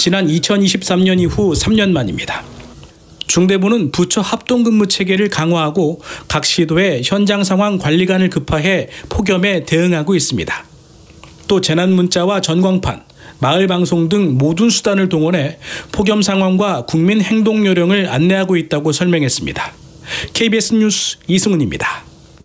지난 2023년 이후 3년 만입니다. 중대부는 부처 합동근무 체계를 강화하고 각 시도의 현장 상황 관리관을 급파해 폭염에 대응하고 있습니다. 또 재난문자와 전광판, 마을방송 등 모든 수단을 동원해 폭염 상황과 국민 행동 요령을 안내하고 있다고 설명했습니다. KBS 뉴스 이승훈입니다.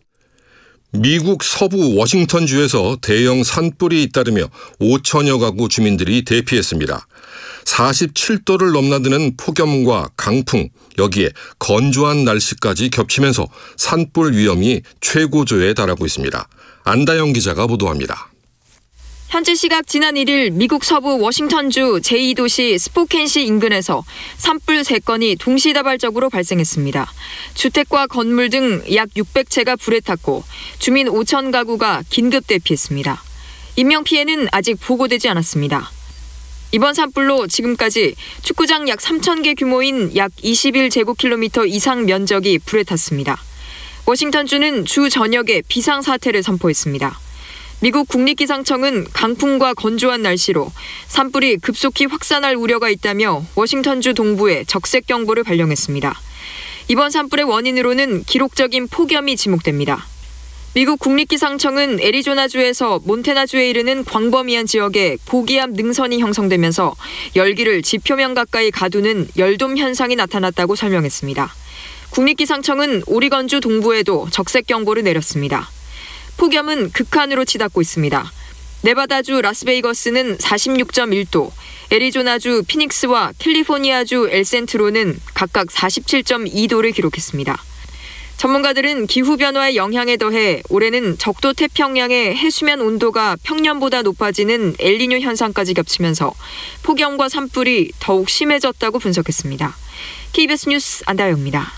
미국 서부 워싱턴주에서 대형 산불이 잇따르며 5천여 가구 주민들이 대피했습니다. 47도를 넘나드는 폭염과 강풍, 여기에 건조한 날씨까지 겹치면서 산불 위험이 최고조에 달하고 있습니다. 안다영 기자가 보도합니다. 현지 시각 지난 1일 미국 서부 워싱턴주 제2도시 스포켄시 인근에서 산불 3건이 동시다발적으로 발생했습니다. 주택과 건물 등 약 600채가 불에 탔고 주민 5천 가구가 긴급 대피했습니다. 인명피해는 아직 보고되지 않았습니다. 이번 산불로 지금까지 축구장 약 3,000개 규모인 약 21제곱킬로미터 이상 면적이 불에 탔습니다. 워싱턴주는 주 전역에 비상사태를 선포했습니다. 미국 국립기상청은 강풍과 건조한 날씨로 산불이 급속히 확산할 우려가 있다며 워싱턴주 동부에 적색경보를 발령했습니다. 이번 산불의 원인으로는 기록적인 폭염이 지목됩니다. 미국 국립기상청은 애리조나주에서 몬태나주에 이르는 광범위한 지역에 고기압 능선이 형성되면서 열기를 지표면 가까이 가두는 열돔 현상이 나타났다고 설명했습니다. 국립기상청은 오리건주 동부에도 적색경보를 내렸습니다. 폭염은 극한으로 치닫고 있습니다. 네바다주 라스베이거스는 46.1도, 애리조나주 피닉스와 캘리포니아주 엘센트로는 각각 47.2도를 기록했습니다. 전문가들은 기후변화의 영향에 더해 올해는 적도 태평양의 해수면 온도가 평년보다 높아지는 엘니뇨 현상까지 겹치면서 폭염과 산불이 더욱 심해졌다고 분석했습니다. KBS 뉴스 안다영입니다.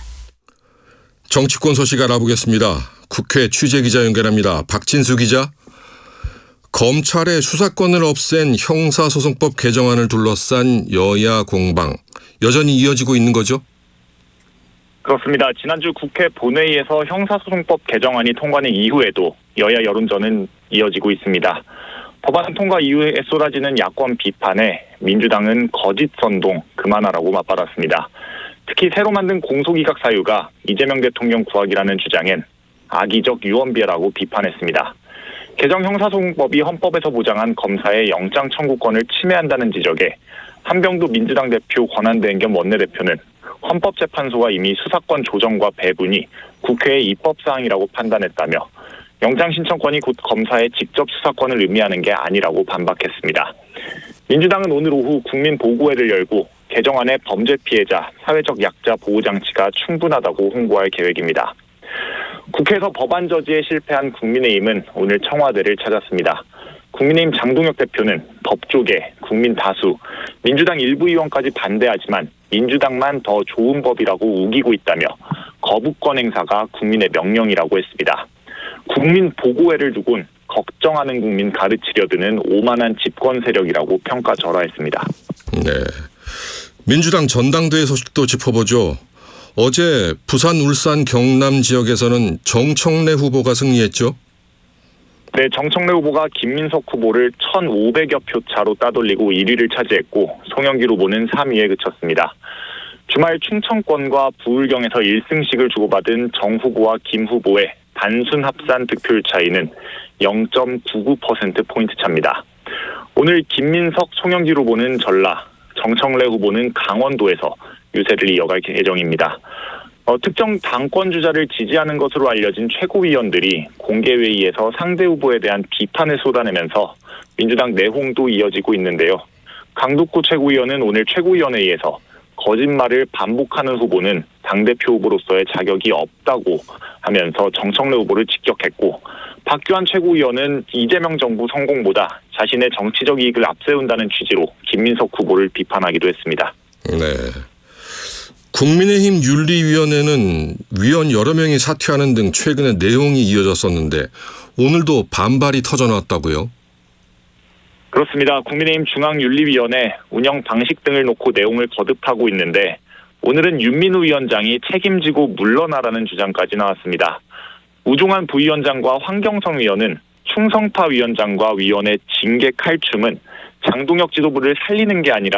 정치권 소식 알아보겠습니다. 국회 취재기자 연결합니다. 박진수 기자. 검찰의 수사권을 없앤 형사소송법 개정안을 둘러싼 여야 공방 여전히 이어지고 있는 거죠? 그렇습니다. 지난주 국회 본회의에서 형사소송법 개정안이 통과된 이후에도 여야 여론전은 이어지고 있습니다. 법안 통과 이후에 쏟아지는 야권 비판에 민주당은 거짓 선동 그만하라고 맞받았습니다. 특히 새로 만든 공소기각 사유가 이재명 대통령 구하기라는 주장엔 악의적 유언비어라고 비판했습니다. 개정 형사소송법이 헌법에서 보장한 검사의 영장 청구권을 침해한다는 지적에 한병도 민주당 대표 권한대행 겸 원내대표는 헌법재판소가 이미 수사권 조정과 배분이 국회의 입법사항이라고 판단했다며 영장 신청권이 곧 검사의 직접 수사권을 의미하는 게 아니라고 반박했습니다. 민주당은 오늘 오후 국민보고회를 열고 개정안의 범죄 피해자, 사회적 약자 보호 장치가 충분하다고 홍보할 계획입니다. 국회에서 법안 저지에 실패한 국민의힘은 오늘 청와대를 찾았습니다. 국민의힘 장동혁 대표는 법조계, 국민 다수, 민주당 일부 의원까지 반대하지만 민주당만 더 좋은 법이라고 우기고 있다며 거부권 행사가 국민의 명령이라고 했습니다. 국민 보고회를 두곤 걱정하는 국민 가르치려 드는 오만한 집권 세력이라고 평가절하했습니다. 네, 민주당 전당대회 소식도 짚어보죠. 어제 부산, 울산, 경남 지역에서는 정청래 후보가 승리했죠? 네, 정청래 후보가 김민석 후보를 1,500여 표 차로 따돌리고 1위를 차지했고 송영길 후보는 3위에 그쳤습니다. 주말 충청권과 부울경에서 1승씩을 주고받은 정 후보와 김 후보의 단순 합산 득표율 차이는 0.99%포인트 차입니다. 오늘 김민석, 송영길 후보는 전라, 정청래 후보는 강원도에서 유세를 이어갈 예정입니다. 특정 당권 주자를 지지하는 것으로 알려진 최고위원들이 공개회의에서 상대 후보에 대한 비판을 쏟아내면서 민주당 내홍도 이어지고 있는데요. 강덕구 최고위원은 오늘 최고위원회의에서 거짓말을 반복하는 후보는 당대표 후보로서의 자격이 없다고 하면서 정청래 후보를 직격했고, 박규환 최고위원은 이재명 정부 성공보다 자신의 정치적 이익을 앞세운다는 취지로 김민석 후보를 비판하기도 했습니다. 네. 국민의힘 윤리위원회는 위원 여러 명이 사퇴하는 등 최근에 내용이 이어졌었는데 오늘도 반발이 터져나왔다고요? 그렇습니다. 국민의힘 중앙윤리위원회 운영 방식 등을 놓고 내용을 거듭하고 있는데 오늘은 윤민우 위원장이 책임지고 물러나라는 주장까지 나왔습니다. 우종환 부위원장과 황경성 위원은 충성파 위원장과 위원회 징계 칼춤은 장동혁 지도부를 살리는 게 아니라